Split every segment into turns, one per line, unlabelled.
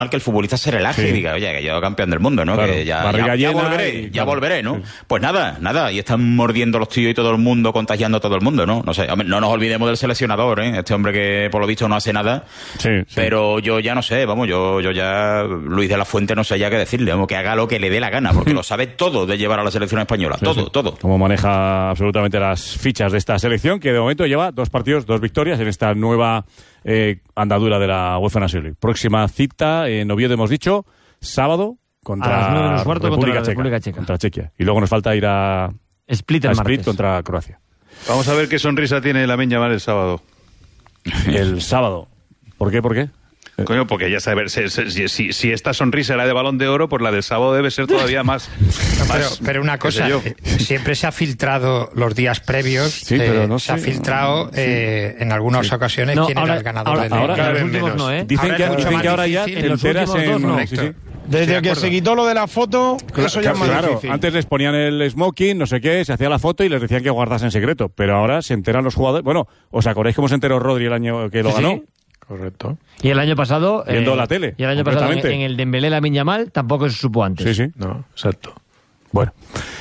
que el futbolista se relaje y diga, oye, que yo campeón del mundo, ¿no?
Claro,
que ya volveré, ¿no? Pues nada, y están mordiendo los tíos y todo el mundo, contagiando a todo el mundo, ¿no? No sé, no nos olvidemos del seleccionador, este hombre que por lo visto no hace nada, pero yo ya no sé, vamos, yo ya, Luis de la Fuente no sé ya qué decirle, vamos, que haga lo que le dé la gana, porque lo sabe todo de llevar a la selección española, todo.
Como maneja absolutamente las fichas de esta selección, que de momento lleva 2 partidos, 2 victorias en esta nueva andadura de la UEFA Nations League. Próxima cita en Oviedo, hemos dicho, sábado contra República Checa. Contra Chequia. Y luego nos falta ir a Split contra Croacia.
Vamos a ver qué sonrisa tiene Lamine Yamal el sábado.
El sábado. ¿Por qué?
Coño, porque ya sabes, si esta sonrisa era de Balón de Oro, pues la del sábado debe ser todavía más.
Pero una cosa, siempre se ha filtrado los días previos,
pero no
se ha filtrado en algunas ocasiones quién era el ganador.
Ahora
de
los últimos no, ¿eh? Dicen que ahora ya te enteras en...
Desde que se quitó lo de la foto, eso ya es más difícil.
Antes les ponían el smoking, no sé qué, se hacía la foto y les decían que guardasen en secreto. Pero ahora se enteran los jugadores. Bueno, ¿os acordáis cómo se enteró Rodri el año que lo ganó?
Correcto.
Y el año pasado...
Viendo la tele.
Y el año pasado en el Dembélé Lamine Yamal tampoco se supo antes.
Sí.
No, exacto.
Bueno.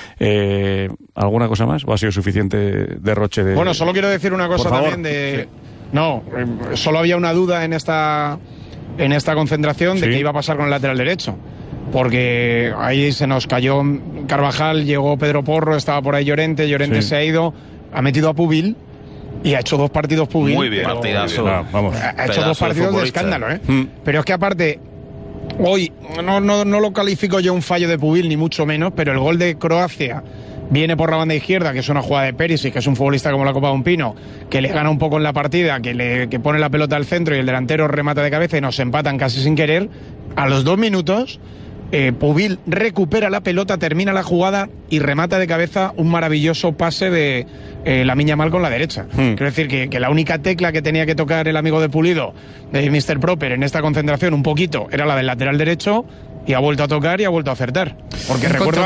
¿Alguna cosa más? ¿O ha sido suficiente derroche de...?
Bueno, solo quiero decir una cosa también de... No, solo había una duda en esta concentración de qué iba a pasar con el lateral derecho. Porque ahí se nos cayó Carvajal, llegó Pedro Porro, estaba por ahí Llorente se ha ido, ha metido a Pubil y ha hecho 2 partidos Pubil.
Muy bien,
partidazo.
Ha hecho 2 partidos de escándalo, Pero es que aparte, hoy no lo califico yo un fallo de Pubil, ni mucho menos, pero el gol de Croacia viene por la banda izquierda, que es una jugada de Perisic, que es un futbolista como la Copa de un Pino, que le gana un poco en la partida, que pone la pelota al centro y el delantero remata de cabeza y nos empatan casi sin querer. A los 2 minutos... Pubil recupera la pelota, termina la jugada y remata de cabeza un maravilloso pase de Lamine Yamal con la derecha. Quiero decir que la única tecla que tenía que tocar el amigo de Pulido, de Mr. Proper, en esta concentración un poquito, era la del lateral derecho, y ha vuelto a tocar y ha vuelto a acertar. Porque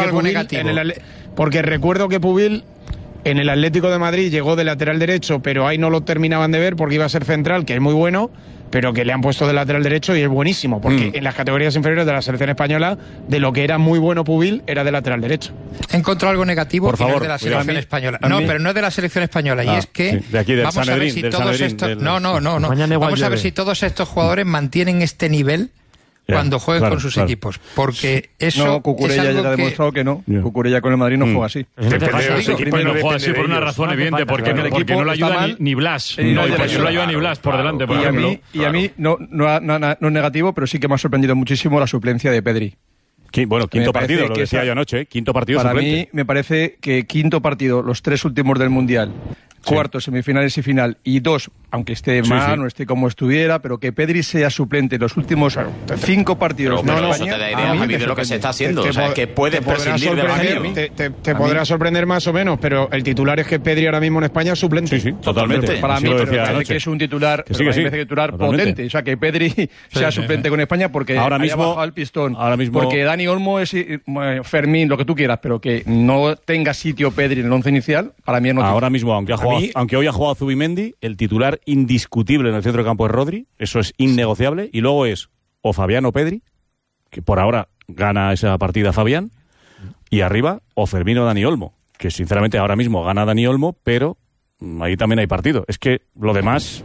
recuerdo que Pubil en el Atlético de Madrid llegó de lateral derecho, pero ahí no lo terminaban de ver porque iba a ser central, que es muy bueno, pero que le han puesto de lateral derecho y es buenísimo, porque en las categorías inferiores de la selección española, de lo que era muy bueno Pubil, era de lateral derecho.
He encontrado algo negativo,
por favor,
no es de la selección española. No, pero no es de la selección española, y es que
de aquí, del
vamos a ver si todos estos... No. Vamos a ver si todos estos jugadores mantienen este nivel cuando jueguen con sus equipos, porque eso
no, Cucurella ya ha demostrado que no. Cucurella con el Madrid no juega así.
No juega así por una razón evidente, porque no le ayuda ni Blas. No le ayuda ni Blas por delante, por ejemplo.
Y a mí no es negativo, pero sí que me ha sorprendido muchísimo la suplencia de Pedri.
Bueno, quinto partido, lo decía yo anoche, quinto partido
para
suplente.
Mí me parece que quinto partido, los 3 últimos del Mundial, cuartos, semifinales y final, y 2, aunque esté mal, no esté como estuviera, pero que Pedri sea suplente en los últimos 5 partidos.
Pero eso te da idea, Javi, de lo que se está haciendo. O sea, es que puedes prescindir de los años.
Te podrá sorprender más o menos, pero el titular es que Pedri ahora mismo en España es suplente.
Sí, totalmente.
Para mí me parece que es un titular, potente. O sea, que Pedri sea suplente con España porque
ahora mismo
bajado el pistón. Porque Dani Olmo es Fermín, lo que tú quieras, pero que no tenga sitio Pedri en el 11 inicial, para mí es noticia.
Ahora mismo, aunque hoy ha jugado Zubimendi, el titular indiscutible en el centro de campo es Rodri, eso es innegociable, y luego es o Fabián o Pedri, que por ahora gana esa partida Fabián, y arriba o Fermín o Dani Olmo, que sinceramente ahora mismo gana Dani Olmo, pero ahí también hay partido. Es que lo demás...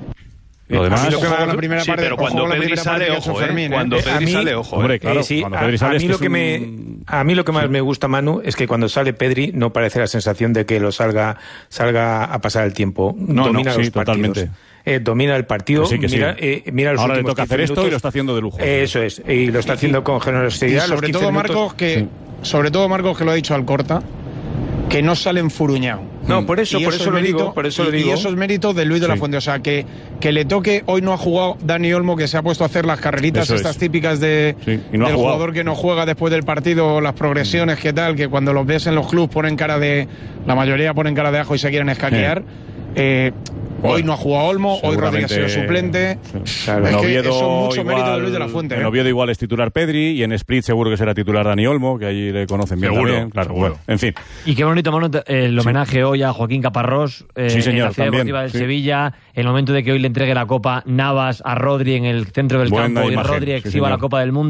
la primera parte,
pero cuando Pedri sale, ojo, cuando Pedri sale, ojo.
Hombre, claro, cuando Pedri sale
a mí lo que más me gusta, Manu, es que cuando sale Pedri no parece la sensación de que lo salga a pasar el tiempo. Domina los partidos. Totalmente. Domina el partido, mira los
ahora le toca hacer esto y lo está haciendo de lujo.
Eso es, y lo está haciendo con generosidad.
Y sobre todo, Marcos, que lo ha dicho Alcorta, que no sale enfurruñado.
No, por eso lo digo.
Y eso es mérito de Luis de la Fuente. O sea, que le toque, hoy no ha jugado Dani Olmo, que se ha puesto a hacer las carreritas típicas del jugador que no juega después del partido, las progresiones, que tal, que cuando los ves en los clubs la mayoría ponen cara de ajo y se quieren escaquear. Hoy no ha jugado Olmo, hoy Rodríguez ha sido suplente.
Claro, en Oviedo eso mucho mérito de Luis de la Fuente. En Oviedo igual es titular Pedri y en Split seguro que será titular Dani Olmo, que allí le conocen bien también. Claro, bueno, en fin.
Y qué bonito, Manu, el homenaje hoy a Joaquín Caparrós,
sí, señor,
en la Ciudad Deportiva del Sevilla, el momento de que hoy le entregue la Copa Navas a Rodri en el centro del campo y Rodri exhiba la Copa del Mundo.